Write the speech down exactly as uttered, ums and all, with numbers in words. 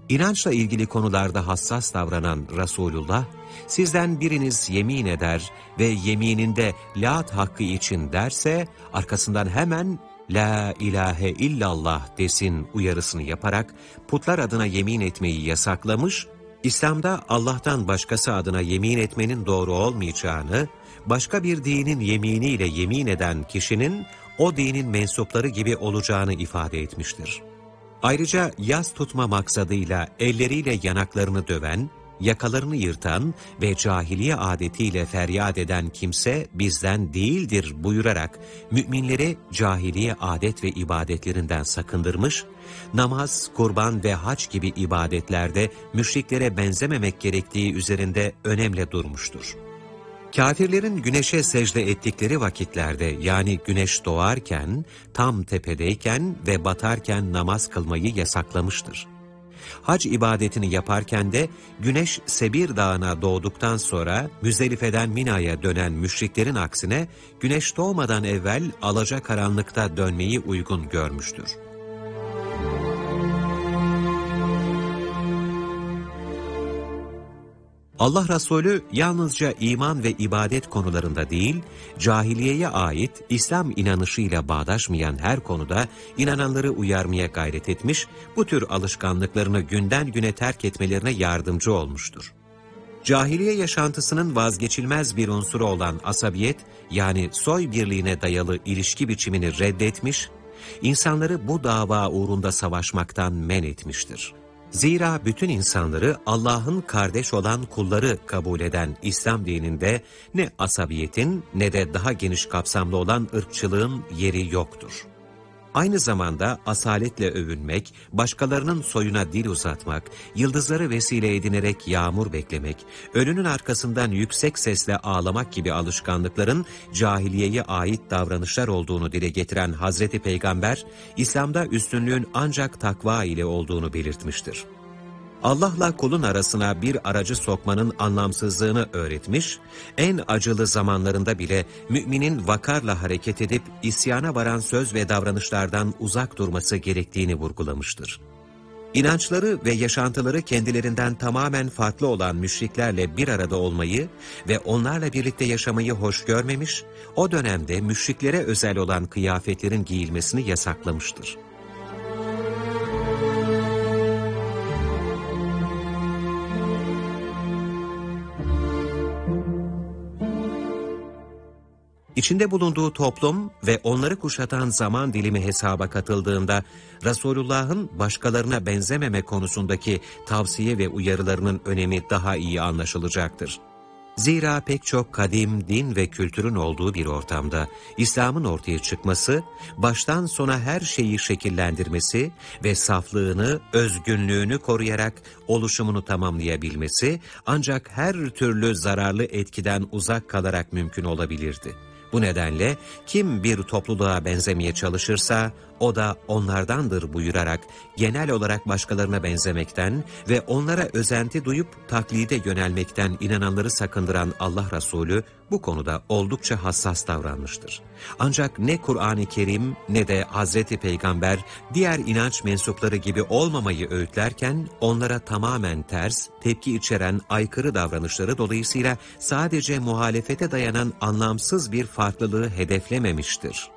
İnançla ilgili konularda hassas davranan Resulullah, sizden biriniz yemin eder ve yemininde Lat hakkı için derse, arkasından hemen La ilahe illallah desin uyarısını yaparak putlar adına yemin etmeyi yasaklamış, İslam'da Allah'tan başkası adına yemin etmenin doğru olmayacağını, başka bir dinin yeminiyle yemin eden kişinin o dinin mensupları gibi olacağını ifade etmiştir. Ayrıca yas tutma maksadıyla elleriyle yanaklarını döven, yakalarını yırtan ve cahiliye adetiyle feryat eden kimse bizden değildir buyurarak müminleri cahiliye adet ve ibadetlerinden sakındırmış, namaz, kurban ve hac gibi ibadetlerde müşriklere benzememek gerektiği üzerinde önemli durmuştur. Kâfirlerin güneşe secde ettikleri vakitlerde, yani güneş doğarken, tam tepedeyken ve batarken namaz kılmayı yasaklamıştır. Hac ibadetini yaparken de güneş Sebir Dağı'na doğduktan sonra Müzdelife'den Mina'ya dönen müşriklerin aksine güneş doğmadan evvel alacakaranlıkta dönmeyi uygun görmüştür. Allah Resulü yalnızca iman ve ibadet konularında değil, cahiliyeye ait İslam inanışıyla bağdaşmayan her konuda inananları uyarmaya gayret etmiş, bu tür alışkanlıklarını günden güne terk etmelerine yardımcı olmuştur. Cahiliye yaşantısının vazgeçilmez bir unsuru olan asabiyet, yani soy birliğine dayalı ilişki biçimini reddetmiş, insanları bu dava uğrunda savaşmaktan men etmiştir. Zira bütün insanları Allah'ın kardeş olan kulları kabul eden İslam dininde ne asabiyetin ne de daha geniş kapsamlı olan ırkçılığın yeri yoktur. Aynı zamanda asaletle övünmek, başkalarının soyuna dil uzatmak, yıldızları vesile edinerek yağmur beklemek, ölünün arkasından yüksek sesle ağlamak gibi alışkanlıkların cahiliyeye ait davranışlar olduğunu dile getiren Hazreti Peygamber, İslam'da üstünlüğün ancak takva ile olduğunu belirtmiştir. Allah'la kulun arasına bir aracı sokmanın anlamsızlığını öğretmiş, en acılı zamanlarında bile müminin vakarla hareket edip isyana varan söz ve davranışlardan uzak durması gerektiğini vurgulamıştır. İnançları ve yaşantıları kendilerinden tamamen farklı olan müşriklerle bir arada olmayı ve onlarla birlikte yaşamayı hoş görmemiş, o dönemde müşriklere özel olan kıyafetlerin giyilmesini yasaklamıştır. İçinde bulunduğu toplum ve onları kuşatan zaman dilimi hesaba katıldığında Resulullah'ın başkalarına benzememe konusundaki tavsiye ve uyarılarının önemi daha iyi anlaşılacaktır. Zira pek çok kadim din ve kültürün olduğu bir ortamda İslam'ın ortaya çıkması, baştan sona her şeyi şekillendirmesi ve saflığını, özgünlüğünü koruyarak oluşumunu tamamlayabilmesi ancak her türlü zararlı etkiden uzak kalarak mümkün olabilirdi. Bu nedenle kim bir topluluğa benzemeye çalışırsa o da onlardandır buyurarak genel olarak başkalarına benzemekten ve onlara özenti duyup taklide yönelmekten inananları sakındıran Allah Resulü bu konuda oldukça hassas davranmıştır. Ancak ne Kur'an-ı Kerim ne de Hazreti Peygamber diğer inanç mensupları gibi olmamayı öğütlerken onlara tamamen ters, tepki içeren aykırı davranışları dolayısıyla sadece muhalefete dayanan anlamsız bir farklılığı hedeflememiştir.